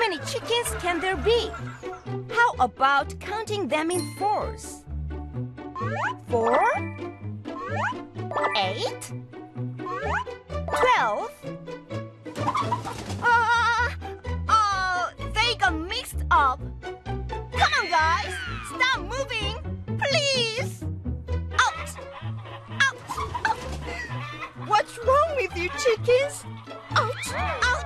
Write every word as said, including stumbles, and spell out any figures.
many chickens can there be? How about counting them in fours? Four, eight, twelve. Ah, oh, they got mixed up. Come on, guys, stop moving, please. Out, out, out. What's wrong with you, chickens? Out, out.